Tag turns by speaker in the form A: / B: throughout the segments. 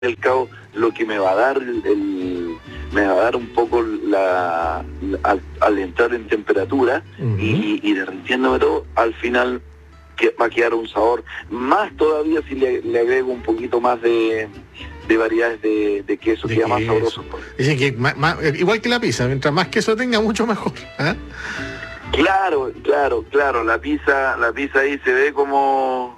A: al cabo lo que me va a dar me va a dar un poco al entrar en temperatura y derritiéndome todo, al final va a quedar un sabor más todavía si le agrego un poquito más de variedades de queso, queda más sabroso.
B: Dicen que igual que la pizza, mientras más queso tenga, mucho mejor. ¿Eh?
A: Claro, la pizza ahí se ve como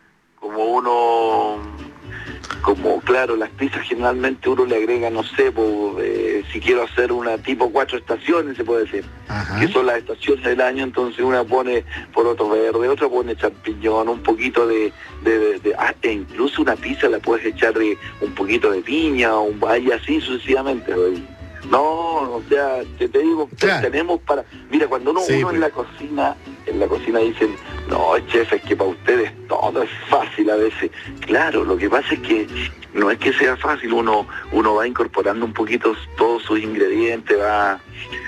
A: claro, las pizzas generalmente uno le agrega, no sé, si quiero hacer una tipo 4 estaciones, se puede decir, que son las estaciones del año, entonces una pone porotos verdes, otra pone champiñón, un poquito e incluso una pizza la puedes echar un poquito de piña, y así sucesivamente. No, o sea, te digo, claro, tenemos para... Mira, cuando uno en la cocina dicen, no, chef, es que para ustedes todo es fácil a veces. Claro, lo que pasa es que no es que sea fácil, uno va incorporando un poquito todos sus ingredientes, va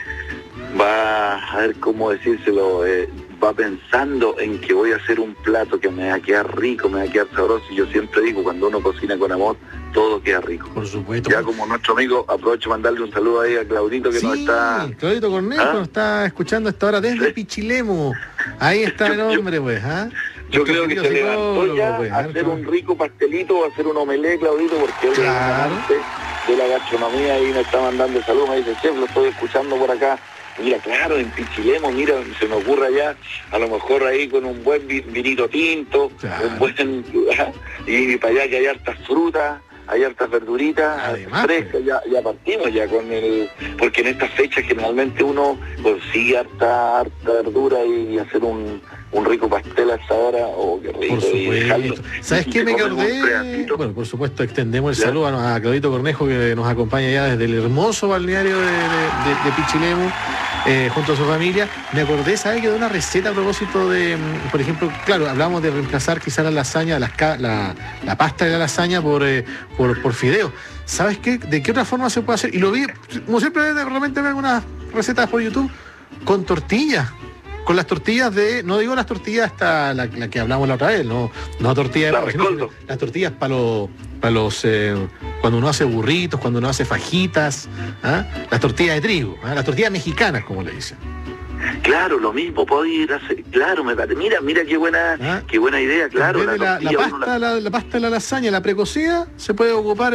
A: a ver cómo decírselo, va pensando en que voy a hacer un plato que me va a quedar rico, me va a quedar sabroso, y yo siempre digo, cuando uno cocina con amor, todo queda rico.
B: Por supuesto.
A: Ya como nuestro amigo, aprovecho de mandarle un saludo ahí a Claudito que nos está...
B: Claudito Cornejo nos está escuchando a esta hora desde Pichilemu. Ahí está el hombre, pues.
A: Yo creo que se levantó ya a hacer un rico pastelito, a hacer un omelé, Claudito, porque él de la gastronomía y me está mandando saludos, me dice, chef, lo estoy escuchando por acá. Mira, claro, en Pichilemu, mira, se me ocurre allá, a lo mejor ahí con un buen vinito tinto, un buen... y para allá que hay hartas frutas, hay hartas verduritas frescas, ya partimos ya con porque en estas fechas generalmente uno consigue harta verdura y hacer un rico pastel a esta hora, qué rico.
B: Por supuesto. ¿Sabes qué me acordé? Bueno, por supuesto, extendemos el saludo a Claudito Cornejo, que nos acompaña ya desde el hermoso balneario de Pichilemu, junto a su familia. Me acordé, ¿sabes? Que de una receta a propósito de, por ejemplo, claro, hablamos de reemplazar quizá la lasaña, la pasta de la lasaña por fideo. ¿Sabes qué? ¿De qué otra forma se puede hacer? Y lo vi, como siempre, realmente veo algunas recetas por YouTube, con tortillas. Con las tortillas no digo las tortillas hasta la que hablamos la otra vez, no tortillas de sino las tortillas para los cuando uno hace burritos, cuando uno hace fajitas, las tortillas de trigo, las tortillas mexicanas, como le dicen.
A: Claro, lo mismo podía hacer, claro, mira qué buena idea, claro.
B: La pasta de la lasaña, la precocida, se puede ocupar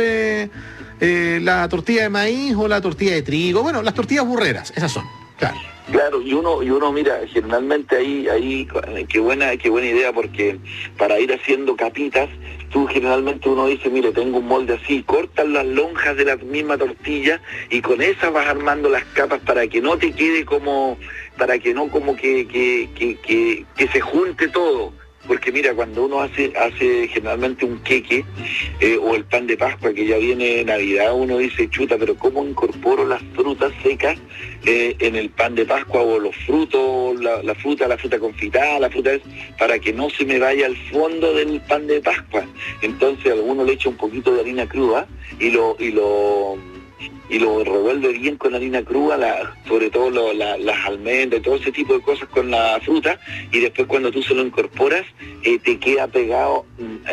B: la tortilla de maíz o la tortilla de trigo, bueno, las tortillas burreras, esas son, claro.
A: Claro, y uno mira, generalmente ahí qué buena idea, porque para ir haciendo capitas, tú generalmente uno dice, mire, tengo un molde así, cortas las lonjas de la misma tortilla y con esas vas armando las capas para que no te quede para que no como que se junte todo. Porque mira, cuando uno hace generalmente un queque o el pan de Pascua, que ya viene Navidad, uno dice, chuta, pero ¿cómo incorporo las frutas secas en el pan de Pascua, o los frutos, la fruta confitada, para que no se me vaya al fondo del pan de Pascua? Entonces alguno le echa un poquito de harina cruda y lo revuelve bien con la harina cruda, sobre todo las almendras, todo ese tipo de cosas con la fruta, y después cuando tú se lo incorporas, te queda pegado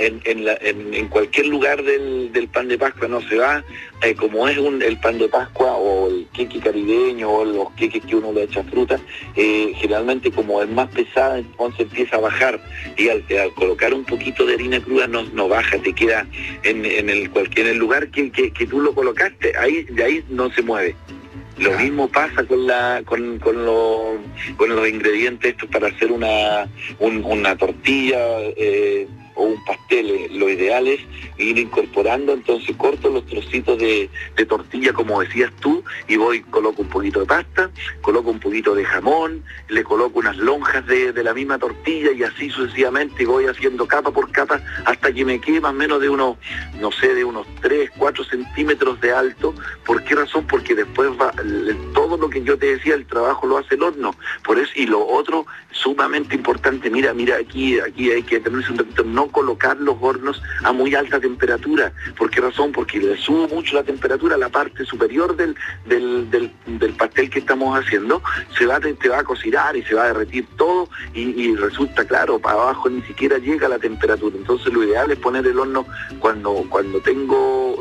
A: en cualquier lugar del pan de Pascua, no se va, como es el pan de Pascua o el queque caribeño o los queques que uno le echa fruta, generalmente como es más pesada, entonces empieza a bajar, y al colocar un poquito de harina cruda no baja, te queda en el lugar que tú lo colocaste, de ahí no se mueve. Lo mismo pasa con los ingredientes estos para hacer una tortilla o un pastel. Lo ideal es ir incorporando, entonces corto los trocitos de tortilla, como decías tú, y coloco un poquito de pasta, coloco un poquito de jamón, le coloco unas lonjas de la misma tortilla, y así sucesivamente voy haciendo capa por capa hasta que me quede más o menos de unos 3, 4 centímetros de alto. ¿Por qué razón? Porque después todo lo que yo te decía, el trabajo lo hace el horno. Por eso, y lo otro sumamente importante, mira, aquí hay que tenerse un ratito, no colocar los hornos a muy alta temperatura. ¿Por qué razón? Porque le subo mucho la temperatura a la parte superior del pastel que estamos haciendo, te va a cocinar y se va a derretir todo y resulta, claro, para abajo ni siquiera llega la temperatura. Entonces lo ideal es poner el horno cuando tengo